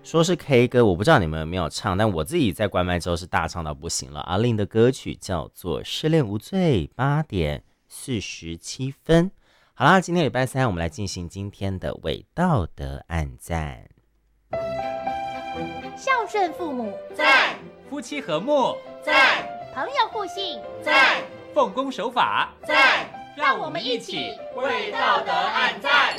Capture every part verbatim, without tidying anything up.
说是 K 歌，我不知道你们有没有唱，但我自己在关麦之后是大唱到不行了。阿令的歌曲叫做《失恋无罪》，八点四十七分。好啦，今天礼拜三，我们来进行今天的伪道德暗赞。 孝顺父母赞，夫妻和睦赞， 朋友互信赞，奉公守法赞， 让我们一起为道德暗赞。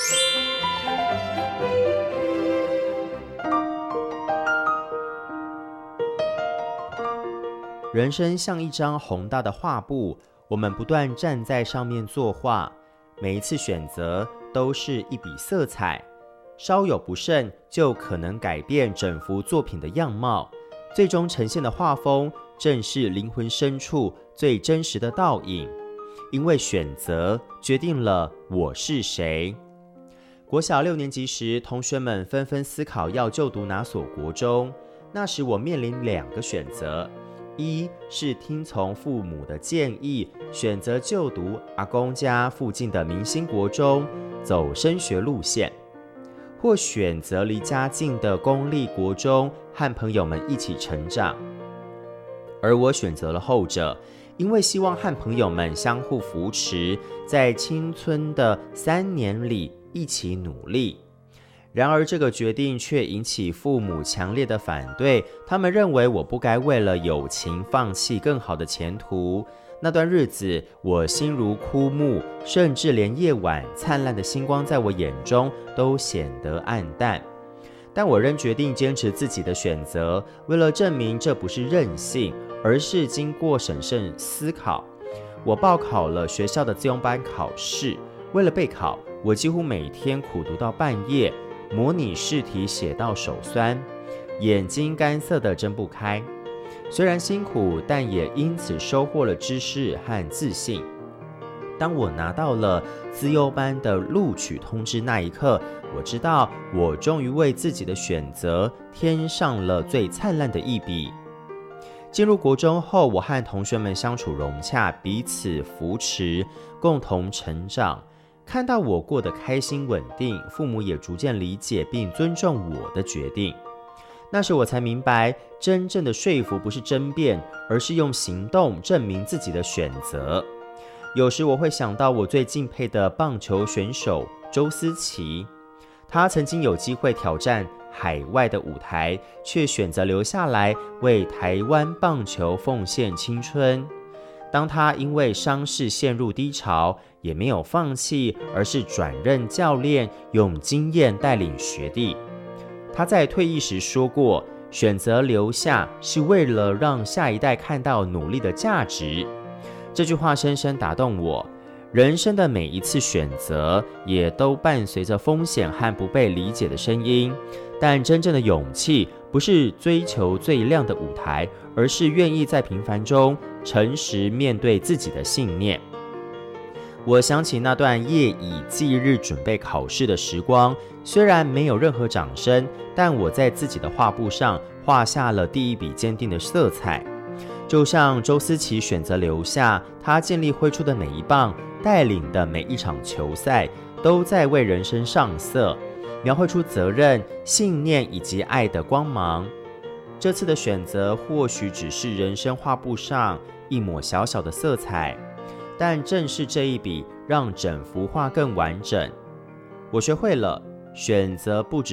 人生像一张宏大的画布，我们不断站在上面作画，每一次选择都是一笔色彩，稍有不慎就可能改变整幅作品的样貌，最终呈现的画风正是灵魂深处最真实的倒影，因为选择决定了我是谁。国小六年级时，同学们纷纷思考要就读哪所国中，那时我面临两个选择，一是听从父母的建议，选择就读阿公家附近的明星国中，走升学路线，或选择离家近的公立国中，和朋友们一起成长。而我选择了后者，因为希望和朋友们相互扶持，在青春的三年里一起努力。然而这个决定却引起父母强烈的反对，他们认为我不该为了友情放弃更好的前途。那段日子我心如枯木，甚至连夜晚灿烂的星光在我眼中都显得暗淡。但我仍决定坚持自己的选择，为了证明这不是任性，而是经过审慎思考。我报考了学校的自用班考试，为了备考，我几乎每天苦读到半夜，模拟试题写到手酸，眼睛干涩的睁不开。虽然辛苦，但也因此收获了知识和自信。当我拿到了资优班的录取通知那一刻，我知道我终于为自己的选择添上了最灿烂的一笔。进入国中后，我和同学们相处融洽，彼此扶持，共同成长。看到我过得开心稳定，父母也逐渐理解并尊重我的决定。那时我才明白，真正的说服不是争辩，而是用行动证明自己的选择。有时我会想到我最敬佩的棒球选手周思齐，他曾经有机会挑战海外的舞台，却选择留下来为台湾棒球奉献青春。当他因为伤势陷入低潮，也没有放弃，而是转任教练，用经验带领学弟。他在退役时说过，选择留下是为了让下一代看到努力的价值。这句话深深打动我。人生的每一次选择也都伴随着风险和不被理解的声音，但真正的勇气不是追求最亮的舞台，而是愿意在平凡中诚实面对自己的信念。我想起那段夜以继日准备考试的时光，虽然没有任何掌声，但我在自己的画布上画下了第一笔坚定的色彩。就像周思齐选择留下，他尽力挥出的每一棒，带领的每一场球赛，都在为人生上色，描绘出责任、信念以及爱的光芒。这次的选择或许只是人生画布上一抹小小的色彩，但正是这一笔让整幅画更完整。我学会了选择不只